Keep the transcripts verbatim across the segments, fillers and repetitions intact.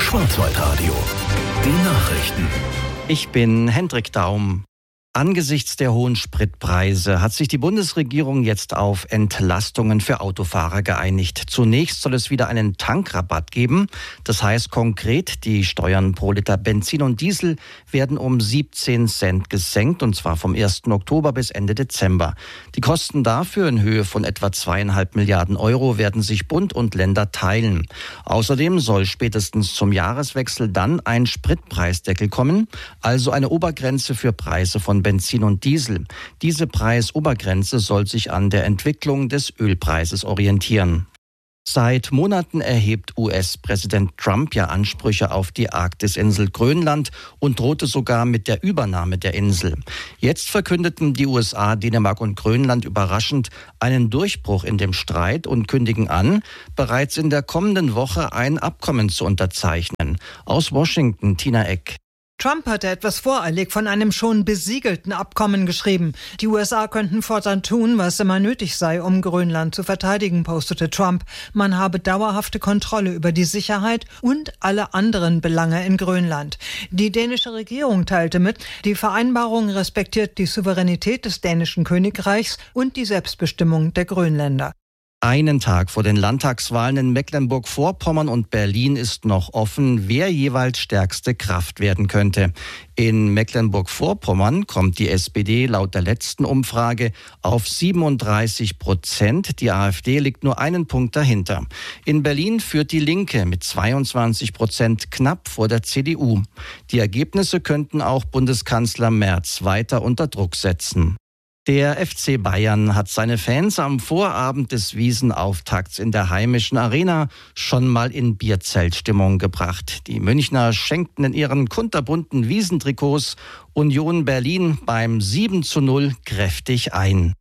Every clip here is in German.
Schwarzwaldradio. Die Nachrichten. Ich bin Hendrik Daum. Angesichts der hohen Spritpreise hat sich die Bundesregierung jetzt auf Entlastungen für Autofahrer geeinigt. Zunächst soll es wieder einen Tankrabatt geben. Das heißt konkret, die Steuern pro Liter Benzin und Diesel werden um siebzehn Cent gesenkt, und zwar vom ersten Oktober bis Ende Dezember. Die Kosten dafür in Höhe von etwa zweieinhalb Milliarden Euro werden sich Bund und Länder teilen. Außerdem soll spätestens zum Jahreswechsel dann ein Spritpreisdeckel kommen, also eine Obergrenze für Preise von Benzin und Diesel. Diese Preisobergrenze soll sich an der Entwicklung des Ölpreises orientieren. Seit Monaten erhebt U S-Präsident Trump ja Ansprüche auf die Arktisinsel Grönland und drohte sogar mit der Übernahme der Insel. Jetzt verkündeten die U S A, Dänemark und Grönland überraschend einen Durchbruch in dem Streit und kündigen an, bereits in der kommenden Woche ein Abkommen zu unterzeichnen. Aus Washington, Tina Eck. Trump hatte etwas voreilig von einem schon besiegelten Abkommen geschrieben. Die U S A könnten fortan tun, was immer nötig sei, um Grönland zu verteidigen, postete Trump. Man habe dauerhafte Kontrolle über die Sicherheit und alle anderen Belange in Grönland. Die dänische Regierung teilte mit, die Vereinbarung respektiert die Souveränität des dänischen Königreichs und die Selbstbestimmung der Grönländer. Einen Tag vor den Landtagswahlen in Mecklenburg-Vorpommern und Berlin ist noch offen, wer jeweils stärkste Kraft werden könnte. In Mecklenburg-Vorpommern kommt die S P D laut der letzten Umfrage auf siebenunddreißig Prozent. Die AfD liegt nur einen Punkt dahinter. In Berlin führt die Linke mit zweiundzwanzig Prozent knapp vor der C D U. Die Ergebnisse könnten auch Bundeskanzler Merz weiter unter Druck setzen. Der F C Bayern hat seine Fans am Vorabend des Wiesenauftakts in der heimischen Arena schon mal in Bierzeltstimmung gebracht. Die Münchner schenkten in ihren kunterbunten Wiesentrikots Union Berlin beim sieben zu null kräftig ein.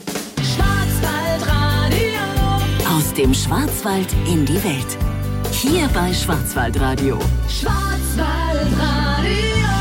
Schwarzwaldradio. Aus dem Schwarzwald in die Welt. Hier bei Schwarzwaldradio. Schwarzwaldradio.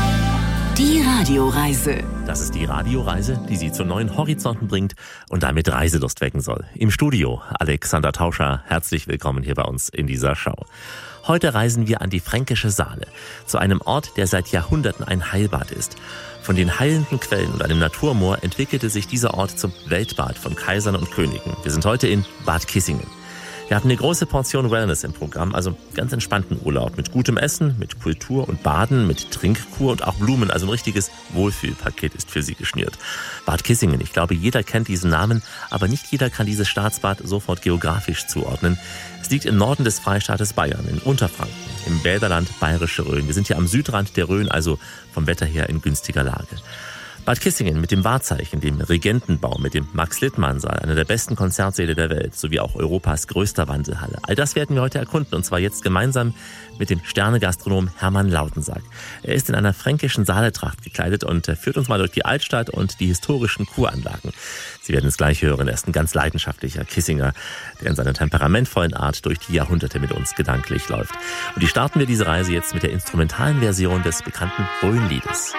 Die Radioreise. Das ist die Radioreise, die Sie zu neuen Horizonten bringt und damit Reiselust wecken soll. Im Studio Alexander Tauscher, herzlich willkommen hier bei uns in dieser Show. Heute reisen wir an die Fränkische Saale, zu einem Ort, der seit Jahrhunderten ein Heilbad ist. Von den heilenden Quellen und einem Naturmoor entwickelte sich dieser Ort zum Weltbad von Kaisern und Königen. Wir sind heute in Bad Kissingen. Wir hatten eine große Portion Wellness im Programm, also ganz entspannten Urlaub mit gutem Essen, mit Kultur und Baden, mit Trinkkur und auch Blumen. Also ein richtiges Wohlfühlpaket ist für Sie geschnürt. Bad Kissingen, ich glaube, jeder kennt diesen Namen, aber nicht jeder kann dieses Staatsbad sofort geografisch zuordnen. Es liegt im Norden des Freistaates Bayern, in Unterfranken, im Bäderland Bayerische Rhön. Wir sind hier am Südrand der Rhön, also vom Wetter her in günstiger Lage. Bad Kissingen mit dem Wahrzeichen, dem Regentenbau, mit dem Max-Littmann-Saal, einer der besten Konzertsäle der Welt, sowie auch Europas größter Wandelhalle. All das werden wir heute erkunden, und zwar jetzt gemeinsam mit dem Sterne-Gastronom Hermann Lautensack. Er ist in einer fränkischen Saaletracht gekleidet und führt uns mal durch die Altstadt und die historischen Kuranlagen. Sie werden es gleich hören, er ist ein ganz leidenschaftlicher Kissinger, der in seiner temperamentvollen Art durch die Jahrhunderte mit uns gedanklich läuft. Und die starten wir diese Reise jetzt mit der instrumentalen Version des bekannten Rhönliedes.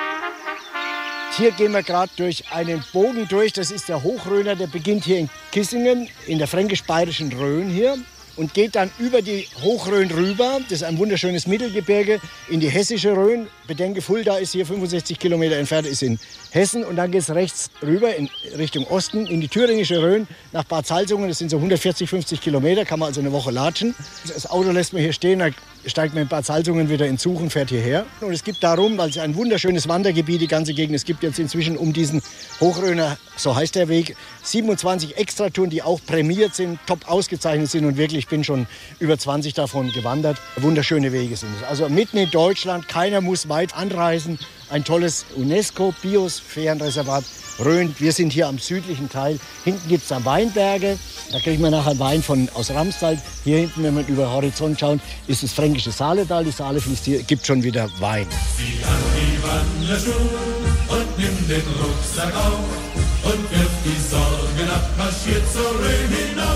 Hier gehen wir gerade durch einen Bogen durch. Das ist der Hochrhöner, der beginnt hier in Kissingen, in der fränkisch-bayerischen Rhön hier, und geht dann über die Hochrhön rüber. Das ist ein wunderschönes Mittelgebirge in die hessische Rhön. Bedenke, Fulda ist hier fünfundsechzig Kilometer entfernt, ist in Hessen. Und dann geht es rechts rüber in Richtung Osten in die thüringische Rhön nach Bad Salzungen. Das sind so hundertvierzig, fünfzig Kilometer, kann man also eine Woche latschen. Das Auto lässt man hier stehen, dann steigt man in Bad Salzungen wieder in Zug und fährt hierher. Und es gibt darum, weil es ein wunderschönes Wandergebiet, die ganze Gegend, es gibt jetzt inzwischen um diesen Hochrhöner, so heißt der Weg, siebenundzwanzig Extratouren, die auch prämiert sind, top ausgezeichnet sind, und wirklich, ich bin schon über zwanzig davon gewandert. Wunderschöne Wege sind es. Also mitten in Deutschland, keiner muss weit anreisen. Ein tolles UNESCO-Biosphärenreservat Rhön. Wir sind hier am südlichen Teil. Hinten gibt es dann Weinberge. Da kriegt man nachher Wein von, aus Ramstal. Hier hinten, wenn man über den Horizont schaut, ist das fränkische Saaletal. Die Saale fließt hier, gibt schon wieder Wein. Zieh an die Wanderschuhe und nimm den Rucksack auf und wirf die Sorgen ab, marschiert zur Rhön hinauf.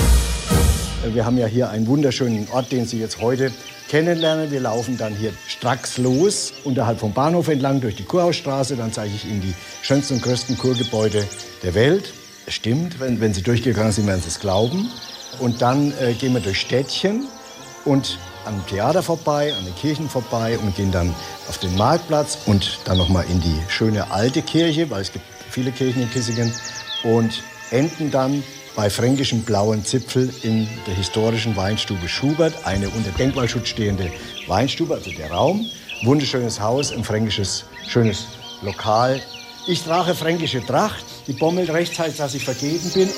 Wir haben ja hier einen wunderschönen Ort, den Sie jetzt heute kennenlernen. Wir laufen dann hier stracks los, unterhalb vom Bahnhof entlang durch die Kurhausstraße. Dann zeige ich Ihnen die schönsten und größten Kurgebäude der Welt. Es stimmt, wenn, wenn Sie durchgegangen sind, werden Sie es glauben. Und dann äh, gehen wir durch Städtchen. und am Theater vorbei, an den Kirchen vorbei und gehen dann auf den Marktplatz und dann nochmal in die schöne alte Kirche, weil es gibt viele Kirchen in Kissingen, und enden dann bei fränkischem Blauen Zipfel in der historischen Weinstube Schubert, eine unter Denkmalschutz stehende Weinstube, also der Raum. Wunderschönes Haus, ein fränkisches, schönes Lokal. Ich trage fränkische Tracht, die bommelt rechtzeitig, dass ich vergeben bin.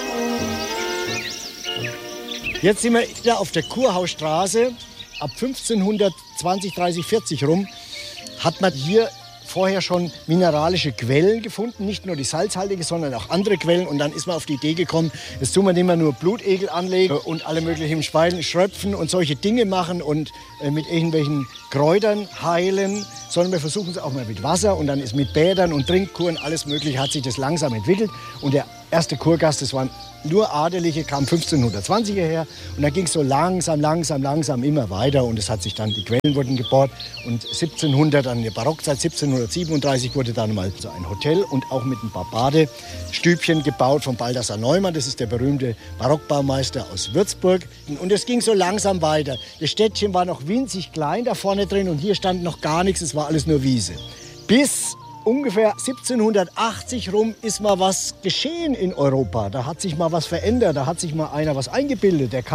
Jetzt sind wir wieder auf der Kurhausstraße. Ab fünfzehnhundertzwanzig, dreißig, vierzig rum hat man hier vorher schon mineralische Quellen gefunden, nicht nur die salzhaltige, sondern auch andere Quellen. Und dann ist man auf die Idee gekommen, jetzt tun wir nicht mehr nur Blutegel anlegen und alle möglichen Speisen schröpfen und solche Dinge machen und äh, mit irgendwelchen Kräutern heilen, sondern wir versuchen es auch mal mit Wasser und dann ist mit Bädern und Trinkkuren alles Mögliche, hat sich das langsam entwickelt. Und der erste Kurgast, das waren nur Adelige, kam fünfzehnhundertzwanzig hierher und dann ging es so langsam, langsam, langsam immer weiter und es hat sich dann, die Quellen wurden gebohrt und siebzehnhundert, dann in der Barockzeit, siebzehnhundertsiebenunddreißig wurde dann mal so ein Hotel und auch mit ein paar Badestübchen gebaut von Balthasar Neumann, das ist der berühmte Barockbaumeister aus Würzburg, und es ging so langsam weiter. Das Städtchen war noch winzig klein da vorne drin und hier stand noch gar nichts, es war alles nur Wiese. Bis ungefähr siebzehnhundertachtzig rum ist mal was geschehen in Europa. Da hat sich mal was verändert, da hat sich mal einer was eingebildet. Der